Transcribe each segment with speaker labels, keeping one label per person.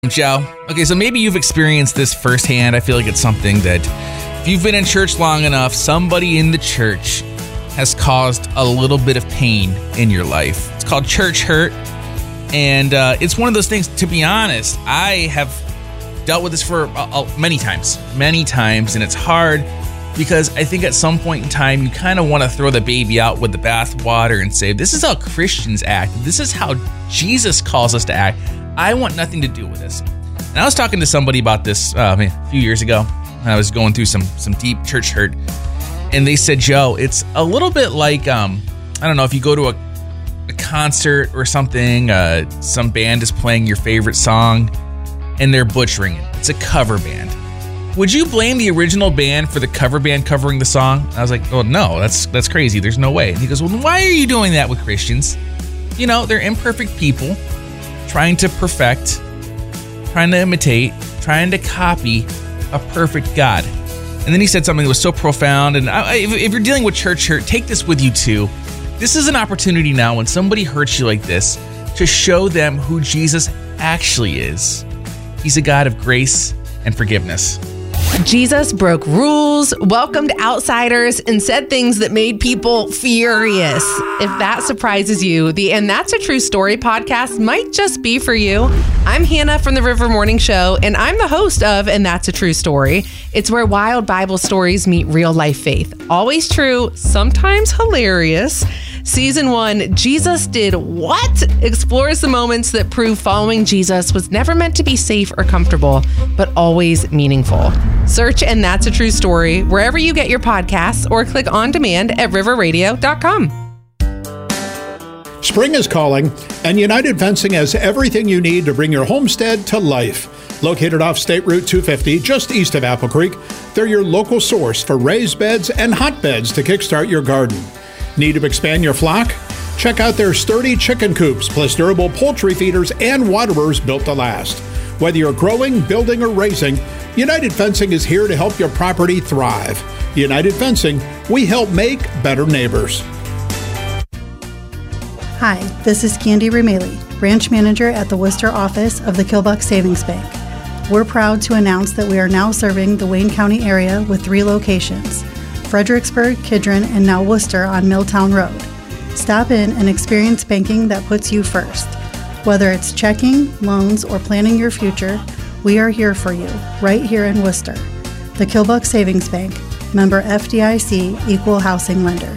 Speaker 1: Joe. Okay, so maybe you've experienced this firsthand. I feel like it's something that if you've been in church long enough, somebody in the church has caused a little bit of pain in your life. It's called church hurt, and it's one of those things, to be honest, I have dealt with this for many times, and it's hard because I think at some point in time, you kind of want to throw the baby out with the bathwater and say, this is how Christians act. This is how Jesus calls us to act. I want nothing to do with this. And I was talking to somebody about this a few years ago. I was going through some deep church hurt. And they said, Joe, it's a little bit like, I don't know, if you go to a concert or something, some band is playing your favorite song and they're butchering it. It's a cover band. Would you blame the original band for the cover band covering the song? I was like, oh, no, that's crazy. There's no way. And he goes, well, why are you doing that with Christians? You know, they're imperfect people trying to perfect, trying to imitate, trying to copy a perfect God. And then he said something that was so profound. And if you're dealing with church hurt, take this with you too. This is an opportunity now when somebody hurts you like this to show them who Jesus actually is. He's a God of grace and forgiveness.
Speaker 2: Jesus broke rules, welcomed outsiders, and said things that made people furious. If that surprises you, the And That's a True Story podcast might just be for you. I'm Hannah from the River Morning Show, and I'm the host of And That's a True Story. It's where wild Bible stories meet real life faith. Always true, sometimes hilarious. Season 1, Jesus Did What? Explores the moments that prove following Jesus was never meant to be safe or comfortable, but always meaningful. Search And That's a True Story wherever you get your podcasts or click on demand at riverradio.com.
Speaker 3: Spring is calling, and United Fencing has everything you need to bring your homestead to life. Located off State Route 250, just east of Apple Creek, they're your local source for raised beds and hotbeds to kickstart your garden. Need to expand your flock? Check out their sturdy chicken coops, plus durable poultry feeders and waterers built to last. Whether you're growing, building, or raising, United Fencing is here to help your property thrive. United Fencing, we help make better neighbors.
Speaker 4: Hi, this is Candy Rameli, branch manager at the Worcester office of the Kilbuck Savings Bank. We're proud to announce that we are now serving the Wayne County area with 3 locations: Fredericksburg, Kidron, and now Worcester on Milltown Road. Stop in and experience banking that puts you first. Whether it's checking, loans, or planning your future, we are here for you, right here in Worcester. The Kilbuck Savings Bank, member FDIC, equal housing lender.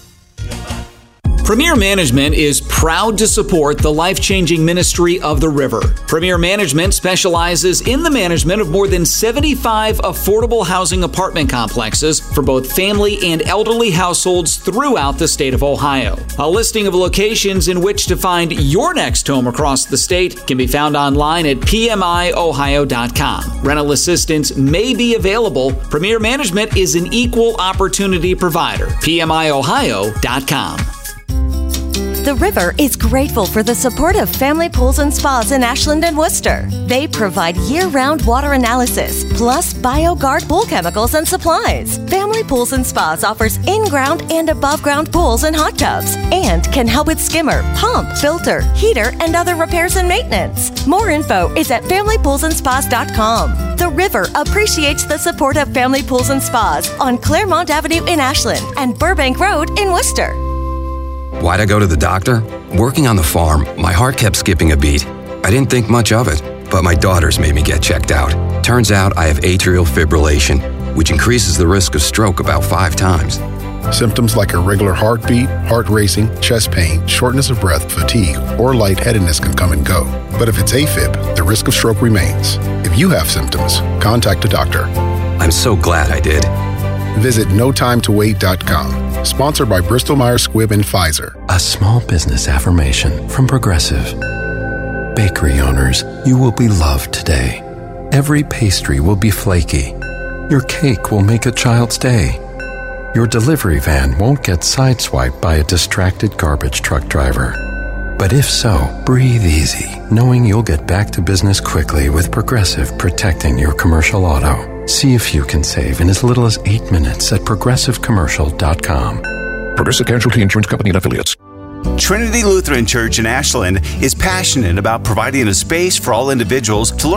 Speaker 5: Premier Management is proud to support the life-changing ministry of the River. Premier Management specializes in the management of more than 75 affordable housing apartment complexes for both family and elderly households throughout the state of Ohio. A listing of locations in which to find your next home across the state can be found online at pmiohio.com. Rental assistance may be available. Premier Management is an equal opportunity provider. pmiohio.com.
Speaker 6: The River is grateful for the support of Family Pools and Spas in Ashland and Worcester. They provide year-round water analysis, plus BioGuard pool chemicals and supplies. Family Pools and Spas offers in-ground and above-ground pools and hot tubs, and can help with skimmer, pump, filter, heater, and other repairs and maintenance. More info is at familypoolsandspas.com. The River appreciates the support of Family Pools and Spas on Claremont Avenue in Ashland and Burbank Road in Worcester.
Speaker 7: Why'd I go to the doctor? Working on the farm, my heart kept skipping a beat. I didn't think much of it, but my daughters made me get checked out. Turns out I have atrial fibrillation, which increases the risk of stroke about 5 times.
Speaker 8: Symptoms like irregular heartbeat, heart racing, chest pain, shortness of breath, fatigue, or lightheadedness can come and go. But if it's AFib, the risk of stroke remains. If you have symptoms, contact a doctor.
Speaker 7: I'm so glad I did.
Speaker 8: Visit NoTimeToWait.com. Sponsored by Bristol-Myers Squibb and Pfizer.
Speaker 9: A small business affirmation from Progressive. Bakery owners, you will be loved today. Every pastry will be flaky. Your cake will make a child's day. Your delivery van won't get sideswiped by a distracted garbage truck driver. But if so, breathe easy, knowing you'll get back to business quickly with Progressive protecting your commercial auto. See if you can save in as little as 8 minutes at progressivecommercial.com.
Speaker 10: Progressive Casualty Insurance Company and Affiliates. Trinity Lutheran Church in Ashland is passionate about providing a space for all individuals to learn